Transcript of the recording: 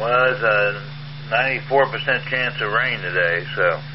Well, there's a 94% chance of rain today, so